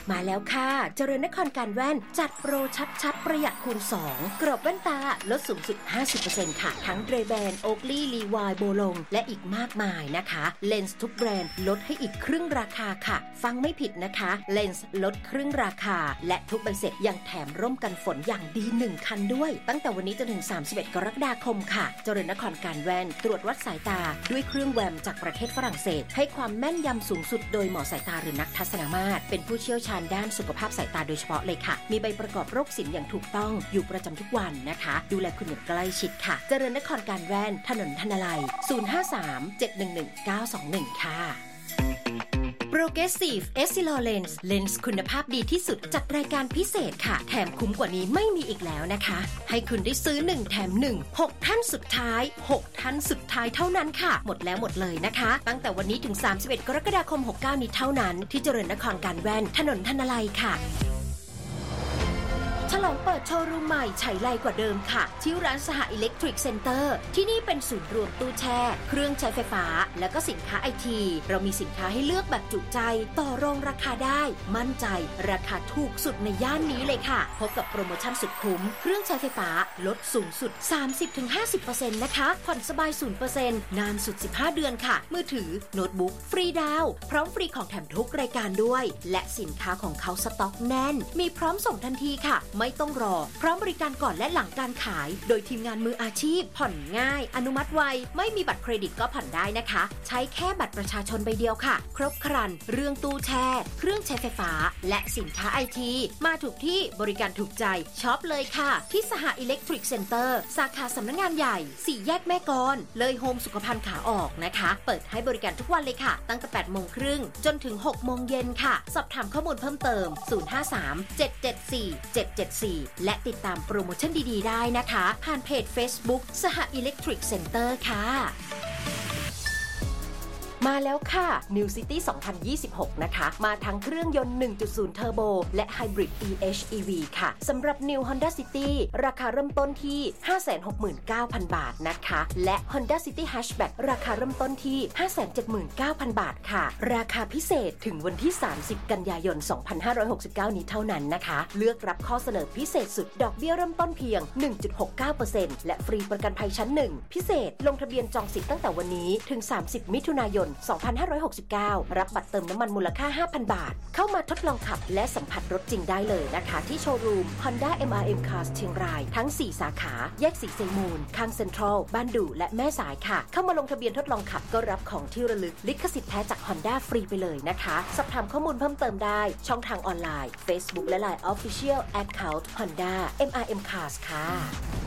มาแล้วค่ะเจริญนครการแว่นจัดโปรชัดๆประหยัดคูณ2กรอบแว่นตาลดสูงสุด 50% ค่ะทั้งเรแบนโอ๊กลี่ลีวายโบลงและอีกมากมายนะคะเลนส์ทุกแบรนด์ลดให้อีกครึ่งราคาค่ะฟังไม่ผิดนะคะเลนส์ลดครึ่งราคาและทุกใบเสร็จยังแถมร่มกันฝนอย่างดี1คันด้วยตั้งแต่วันนี้จนถึง31กรกฎาคมค่ะเจริญนครการแว่นตรวจวัดสายตาด้วยเครื่องแวมจากประเทศฝรั่งเศสให้ความแม่นยำสูงสุดโดยหมอสายตาหรือนักทัศนมาตรเป็นผู้เชี่ยวชาญด้านสุขภาพสายตาโดยเฉพาะเลยค่ะมีใบประกอบโรคศิลป์อย่างถูกต้องอยู่ประจำทุกวันนะคะดูแลคุณอย่างใกล้ชิดค่ะเจริญนครการแว่นถนนธนลัย053-711-921 ค่ะ Progressive Essilor Lens เลนส์คุณภาพดีที่สุดจัดรายการพิเศษค่ะแถมคุ้มกว่านี้ไม่มีอีกแล้วนะคะให้คุณได้ซื้อ1แถม1 6ท่านสุดท้าย6ท่านสุดท้ายเท่านั้นค่ะหมดแล้วหมดเลยนะคะตั้งแต่วันนี้ถึง31กรกฎาคม69นี้เท่านั้นที่เจริญนครการแว่นถนนธนลัยค่ะฉลองเปิดโชว์รูมใหม่ไฉไลกว่าเดิมค่ะที่ร้านสหอิเล็กทริกเซ็นเตอร์ที่นี่เป็นศูนย์รวมตู้แช่เครื่องใช้ไฟฟ้าและก็สินค้าไอทีเรามีสินค้าให้เลือกแบบจุใจต่อรองราคาได้มั่นใจราคาถูกสุดในย่านนี้เลยค่ะพบกับโปรโมชั่นสุดคุ้มเครื่องใช้ไฟฟ้าลดสูงสุด 30-50% นะคะผ่อนสบาย 0% นานสุด15เดือนค่ะมือถือโน้ตบุ๊กฟรีดาวน์พร้อมฟรีของแถมทุกรายการด้วยและสินค้าของเขาสต็อกแน่นมีพร้อมส่งทันทีค่ะไม่ต้องรอพร้อมบริการก่อนและหลังการขายโดยทีมงานมืออาชีพผ่อนง่ายอนุมัติไวไม่มีบัตรเครดิตก็ผ่อนได้นะคะใช้แค่บัตรประชาชนใบเดียวค่ะครบครันเรื่องตู้แช่เครื่องใช้ไฟฟ้าและสินค้าไอทีมาถูกที่บริการถูกใจช็อปเลยค่ะที่สหอิเล็กทริกเซ็นเตอร์สาขาสำนักงานใหญ่4แยกแม่กลเลยโฮมสุขภัณฑ์ขาออกนะคะเปิดให้บริการทุกวันเลยค่ะตั้งแต่ 8:30 นจนถึง 6:00 นค่ะสอบถามข้อมูลเพิ่มเติม053-774-774และติดตามโปรโมชั่นดีๆได้นะคะผ่านเพจ Facebook สหอิเล็กทริกเซ็นเตอร์ค่ะมาแล้วค่ะ New City 2026 นะคะมาทั้งเครื่องยนต์ 1.0 Turbo และ Hybrid PHEV ค่ะสำหรับ New Honda City ราคาเริ่มต้นที่ 569,000 บาทนะคะและ Honda City Hatchback ราคาเริ่มต้นที่ 579,000 บาทค่ะราคาพิเศษถึงวันที่30กันยายน2569นี้เท่านั้นนะคะเลือกรับข้อเสนอพิเศษสุดดอกเบี้ยเริ่มต้นเพียง 1.69% และฟรีประกันภัยชั้น1พิเศษลงทะเบียนจองสิทธิ์ตั้งแต่วันนี้ถึง30มิถุนายน2569รับบัตรเติมน้ำมันมูลค่า 5,000 บาทเข้ามาทดลองขับและสัมผัสรถจริงได้เลยนะคะที่โชว์รูม Honda MRM Cars เชียงรายทั้ง4สาขาแยกสีเซมูลข้างเซ็นทรัลบ้านดูและแม่สายค่ะเข้ามาลงทะเบียนทดลองขับก็รับของที่ระลึกลิขสิทธิ์แท้จาก Honda ฟรีไปเลยนะคะสอบถามข้อมูลเพิ่มเติมได้ช่องทางออนไลน์ Facebook และ Line Official Account Honda MRM Cars ค่ะ